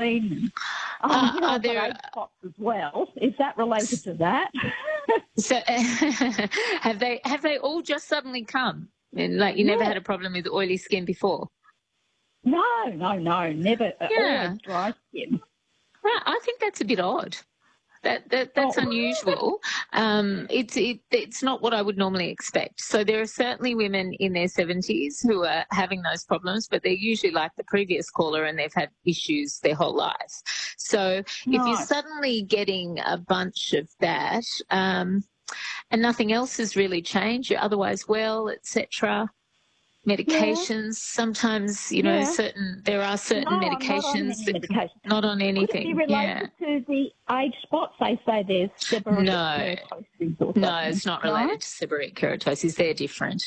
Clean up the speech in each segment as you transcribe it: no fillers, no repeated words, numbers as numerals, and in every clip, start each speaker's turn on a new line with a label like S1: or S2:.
S1: acne. I've got age spots as well. Is that related to that?
S2: So have they all just suddenly come? And like you never had a problem with oily skin before?
S1: No, never.
S2: Yeah.
S1: Always dry skin.
S2: Well, I think that's a bit odd. That's unusual. It's not what I would normally expect. So there are certainly women in their 70s who are having those problems, but they're usually like the previous caller and they've had issues their whole life. So if you're suddenly getting a bunch of that and nothing else has really changed, you're otherwise well, etc. Medications, sometimes, there are certain medications that not on anything.
S1: Could it be related to the age spots? They say there's seborrheic keratosis or something.
S2: No, it's not related to seborrheic keratosis. They're different.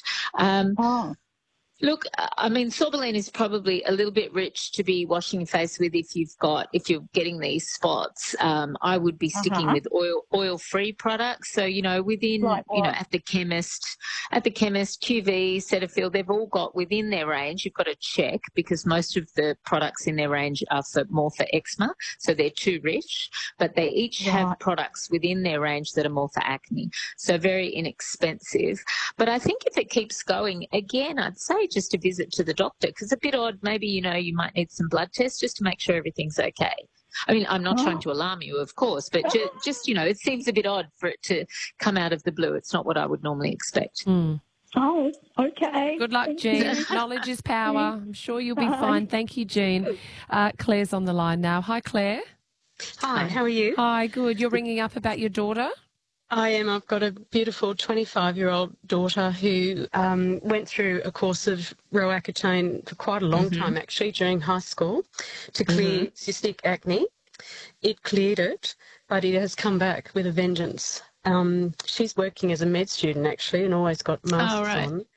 S2: Look, I mean, sorbolene is probably a little bit rich to be washing your face with if you're getting these spots. I would be sticking with oil-free products. So, within, at the chemist, QV, Cetaphil, they've all got within their range. You've got to check because most of the products in their range are more for eczema, so they're too rich. But they each have products within their range that are more for acne, so very inexpensive. But I think if it keeps going, again, I'd say just a visit to the doctor because it's a bit odd. Maybe, you might need some blood tests just to make sure everything's okay. I mean, I'm not trying to alarm you, of course, but just, it seems a bit odd for it to come out of the blue. It's not what I would normally expect.
S1: Oh, okay.
S3: Good luck, Jean. Knowledge is power. I'm sure you'll be fine. Thank you, Jean. Claire's on the line now. Hi, Claire.
S4: Hi, how are you?
S3: Hi, good. You're ringing up about your daughter?
S4: I am. I've got a beautiful 25-year-old daughter who went through a course of Roaccutane for quite a long time, actually, during high school to clear cystic acne. It cleared it, but it has come back with a vengeance. She's working as a med student, actually, and always got masks on.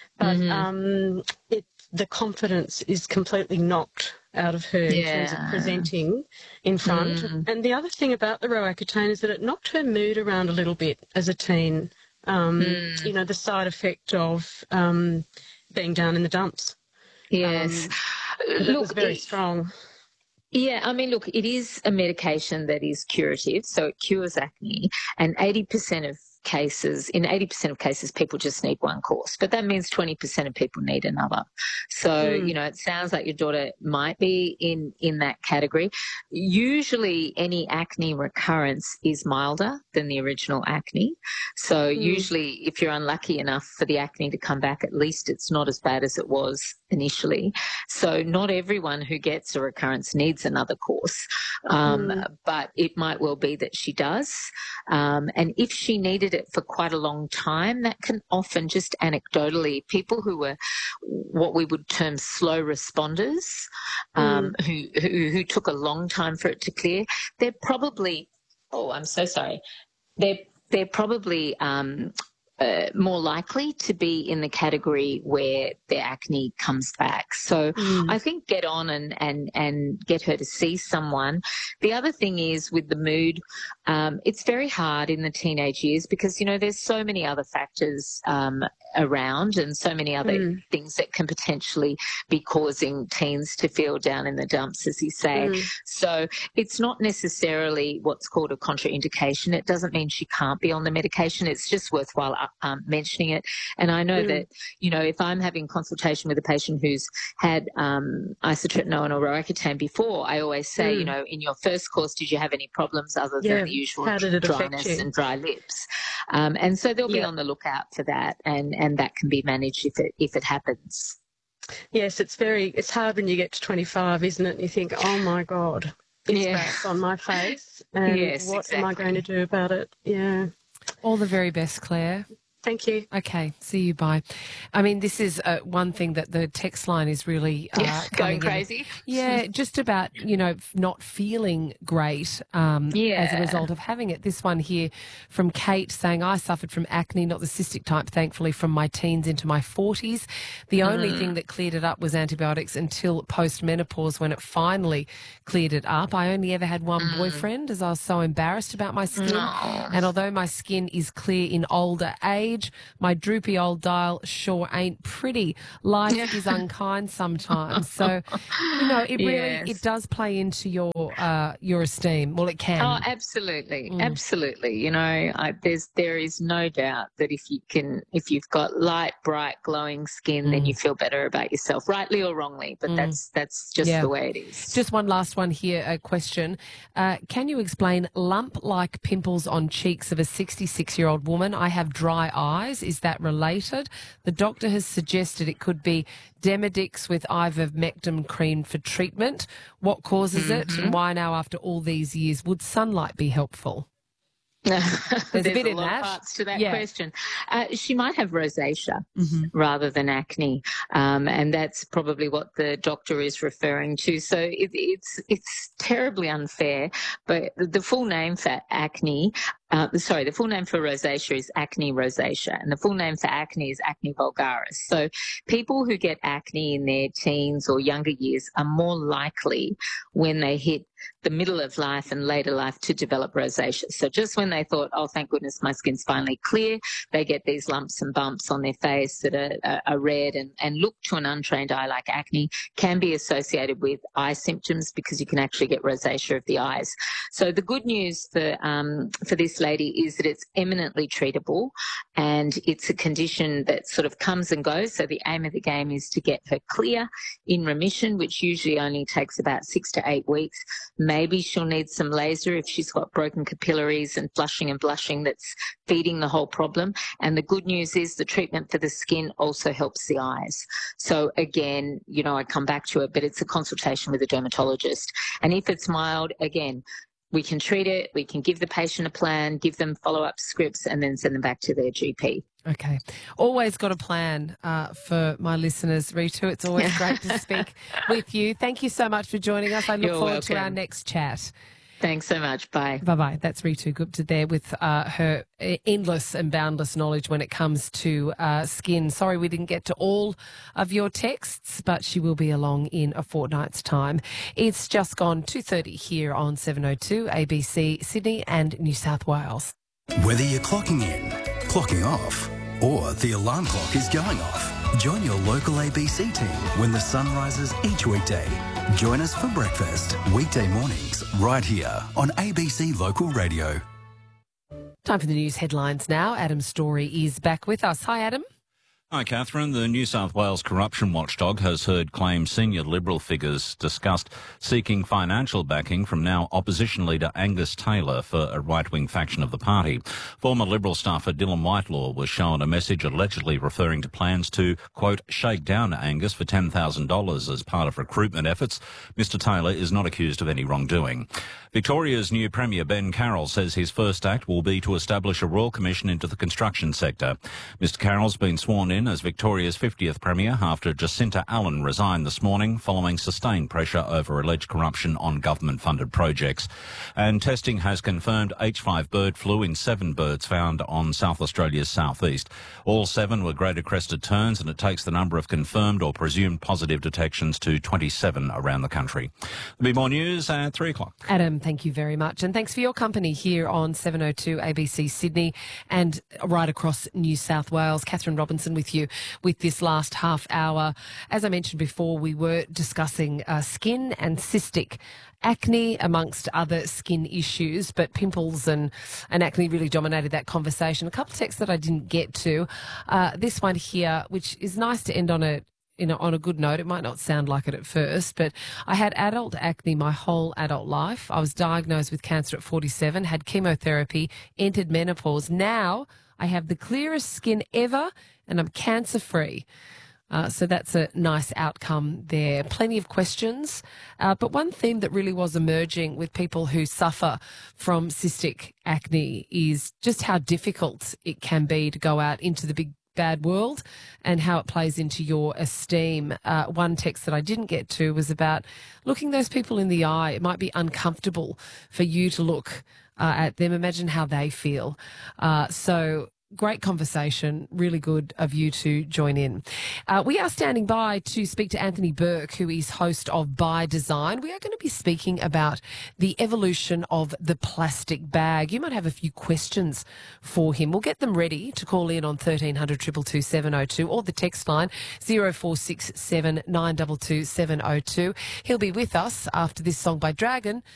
S4: But the confidence is completely knocked out of her in terms of presenting in front. And the other thing about the Roaccutane is that it knocked her mood around a little bit as a teen, the side effect of being down in the dumps.
S2: Yes.
S4: It was very strong.
S2: Yeah, I mean, look, it is a medication that is curative, so it cures acne, and 80% of cases, people just need one course, but that means 20% of people need another. So, it sounds like your daughter might be in that category. Usually any acne recurrence is milder than the original acne. So usually if you're unlucky enough for the acne to come back, at least it's not as bad as it was initially. So not everyone who gets a recurrence needs another course, but it might well be that she does. And if she needed it for quite a long time, that can often, just anecdotally, people who were what we would term slow responders, who took a long time for it to clear, they're probably, I'm so sorry, they're probably more likely to be in the category where their acne comes back. So I think get on and get her to see someone. The other thing is with the mood, it's very hard in the teenage years because, there's so many other factors around and so many other things that can potentially be causing teens to feel down in the dumps, as you say. So it's not necessarily what's called a contraindication. It doesn't mean she can't be on the medication. It's just worthwhile mentioning it. And I know that, if I'm having consultation with a patient who's had isotretinoin or Roaccutane before, I always say, in your first course, did you have any problems other than the usual dryness and dry lips? And so they'll be on the lookout for that, and that can be managed if it happens.
S4: Yes, it's hard when you get to 25, isn't it? And you think, oh my God, it's back on my face, and what am I going to do about it? Yeah.
S3: All the very best, Claire.
S4: Thank you.
S3: Okay, see you, bye. I mean, this is one thing that the text line is really
S2: going crazy.
S3: Yeah, just about, not feeling great as a result of having it. This one here from Kate saying, I suffered from acne, not the cystic type, thankfully, from my teens into my 40s. The only thing that cleared it up was antibiotics until post-menopause when it finally cleared it up. I only ever had one boyfriend as I was so embarrassed about my skin. And although my skin is clear in older age, age. My droopy old dial sure ain't pretty. Life is unkind sometimes. So, it really it does play into your esteem. Well, it can.
S2: Oh, absolutely, absolutely. There is no doubt that if you've got light, bright, glowing skin, then you feel better about yourself, rightly or wrongly. But that's just the way it is.
S3: Just one last one here. A question: can you explain lump-like pimples on cheeks of a 66-year-old woman? I have dry eyes. Is that related? The doctor has suggested it could be Demodex with ivermectin cream for treatment. What causes it, and why now after all these years? Would sunlight be helpful?
S2: There's a bit in that. Parts to that question. She might have rosacea rather than acne, and that's probably what the doctor is referring to. So it's terribly unfair. But the full name for acne. The full name for rosacea is acne rosacea, and the full name for acne is acne vulgaris. So people who get acne in their teens or younger years are more likely when they hit the middle of life and later life to develop rosacea. So just when they thought, oh, thank goodness my skin's finally clear, they get these lumps and bumps on their face that are red and look to an untrained eye like acne, can be associated with eye symptoms because you can actually get rosacea of the eyes. So the good news for this lady is that it's eminently treatable, and it's a condition that sort of comes and goes. So the aim of the game is to get her clear, in remission, which usually only takes about 6 to 8 weeks. Maybe she'll need some laser if she's got broken capillaries and flushing and blushing that's feeding the whole problem. And the good news is the treatment for the skin also helps the eyes. So again, I come back to it, but it's a consultation with a dermatologist. And if it's mild, again, we can treat it, we can give the patient a plan, give them follow-up scripts, and then send them back to their GP.
S3: Okay. Always got a plan for my listeners, Ritu. It's always great to speak with you. Thank you so much for joining us. I look forward to our next chat.
S2: Thanks so much. Bye.
S3: Bye-bye. That's Ritu Gupta there with her endless and boundless knowledge when it comes to skin. Sorry we didn't get to all of your texts, but she will be along in a fortnight's time. It's just gone 2:30 here on 702 ABC Sydney and New South Wales.
S5: Whether you're clocking in, clocking off, or the alarm clock is going off, join your local ABC team when the sun rises each weekday. Join us for breakfast, weekday mornings, right here on ABC Local Radio.
S3: Time for the news headlines now. Adam Story is back with us. Hi, Adam.
S6: Hi, Catherine. The New South Wales Corruption Watchdog has heard claims senior Liberal figures discussed seeking financial backing from now opposition leader Angus Taylor for a right-wing faction of the party. Former Liberal staffer Dylan Whitelaw was shown a message allegedly referring to plans to, quote, shake down Angus for $10,000 as part of recruitment efforts. Mr Taylor is not accused of any wrongdoing. Victoria's new Premier Ben Carroll says his first act will be to establish a Royal Commission into the construction sector. Mr Carroll's been sworn in as Victoria's 50th Premier after Jacinta Allen resigned this morning following sustained pressure over alleged corruption on government-funded projects. And testing has confirmed H5 bird flu in 7 birds found on South Australia's southeast. All 7 were greater crested terns, and it takes the number of confirmed or presumed positive detections to 27 around the country. There'll be more news at 3 o'clock.
S3: Adam, thank you very much. And thanks for your company here on 702 ABC Sydney and right across New South Wales. Catherine Robinson with you with this last half hour. As I mentioned before, we were discussing skin and cystic acne amongst other skin issues, but pimples and acne really dominated that conversation. A couple of texts that I didn't get to. This one here, which is nice to end on a good note. It might not sound like it at first, but I had adult acne my whole adult life. I was diagnosed with cancer at 47, had chemotherapy, entered menopause. Now I have the clearest skin ever and I'm cancer-free. So that's a nice outcome there. Plenty of questions. But one theme that really was emerging with people who suffer from cystic acne is just how difficult it can be to go out into the big bad world and how it plays into your esteem. One text that I didn't get to was about looking those people in the eye. It might be uncomfortable for you to look at them. Imagine how they feel. So great conversation. Really good of you to join in. We are standing by to speak to Anthony Burke, who is host of By Design. We are going to be speaking about the evolution of the plastic bag. You might have a few questions for him. We'll get them ready to call in on 1300 222 702 or the text line 0467 922 702. He'll be with us after this song by Dragon,